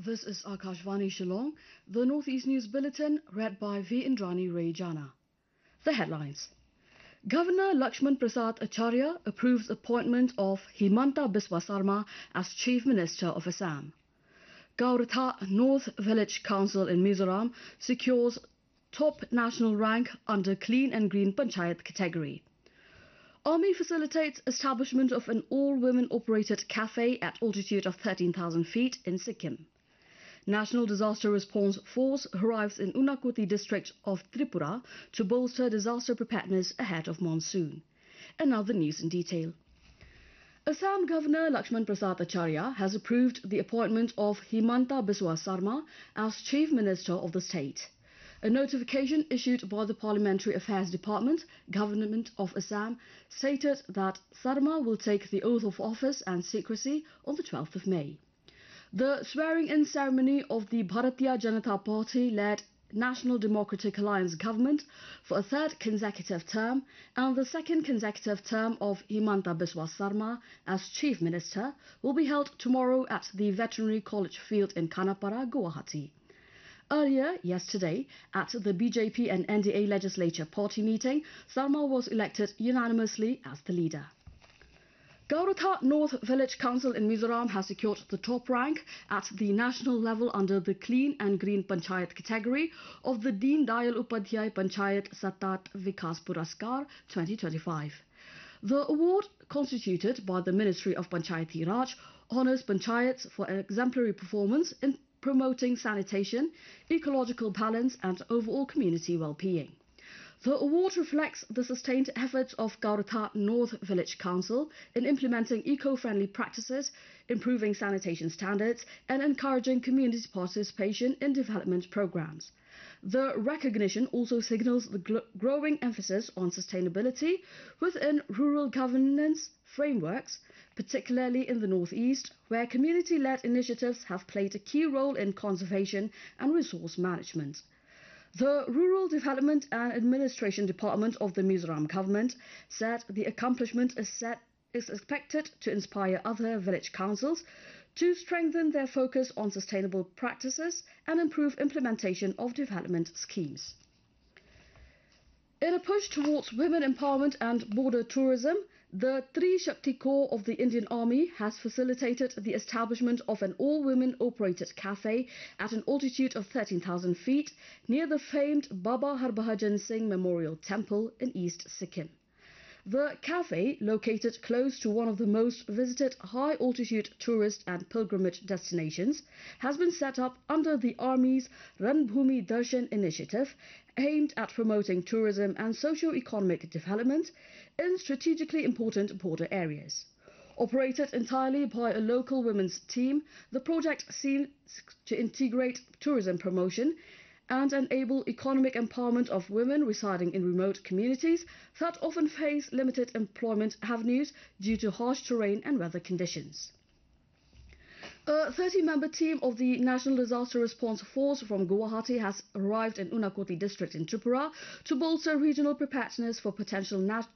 This is Akashvani Shillong, the Northeast News Bulletin, read by V. Indrani Rayjana. The headlines. Governor Lakshman Prasad Acharya approves appointment of Himanta Biswa Sarma as Chief Minister of Assam. Gaurtha North Village Council in Mizoram secures top national rank under Clean and Green Panchayat category. Army facilitates establishment of an all-women operated cafe at altitude of 13,000 feet in Sikkim. National Disaster Response Force arrives in Unakoti district of Tripura to bolster disaster preparedness ahead of monsoon. And now the news in detail. Assam Governor Lakshman Prasad Acharya has approved the appointment of Himanta Biswa Sarma as Chief Minister of the state. A notification issued by the Parliamentary Affairs Department, Government of Assam, stated that Sarma will take the oath of office and secrecy on the 12th of May. The swearing-in ceremony of the Bharatiya Janata Party-led National Democratic Alliance government for a third consecutive term and the second consecutive term of Himanta Biswa Sarma as Chief Minister will be held tomorrow at the Veterinary College Field in Khanapara, Guwahati. Earlier, yesterday, at the BJP and NDA legislature party meeting, Sarma was elected unanimously as the leader. Gaurtha North Village Council in Mizoram has secured the top rank at the national level under the Clean and Green Panchayat category of the Deen Dayal Upadhyay Panchayat Satat Vikas Puraskar 2025. The award, constituted by the Ministry of Panchayati Raj, honours panchayats for exemplary performance in promoting sanitation, ecological balance and overall community well-being. The award reflects the sustained efforts of Gaurtha North Village Council in implementing eco-friendly practices, improving sanitation standards and encouraging community participation in development programs. The recognition also signals the growing emphasis on sustainability within rural governance frameworks, particularly in the northeast, where community-led initiatives have played a key role in conservation and resource management. The Rural Development and Administration Department of the Mizoram government said the accomplishment is expected to inspire other village councils to strengthen their focus on sustainable practices and improve implementation of development schemes. In a push towards women empowerment and border tourism, the Tri Shakti Corps of the Indian Army has facilitated the establishment of an all-women operated cafe at an altitude of 13,000 feet near the famed Baba Harbhajan Singh Memorial Temple in East Sikkim. The cafe, located close to one of the most visited high-altitude tourist and pilgrimage destinations, has been set up under the Army's Ranbhoomi Darshan initiative, aimed at promoting tourism and socio-economic development in strategically important border areas. Operated entirely by a local women's team, the project seeks to integrate tourism promotion and enable economic empowerment of women residing in remote communities that often face limited employment avenues due to harsh terrain and weather conditions. A 30-member team of the National Disaster Response Force from Guwahati has arrived in Unakoti district in Tripura to bolster regional preparedness for potential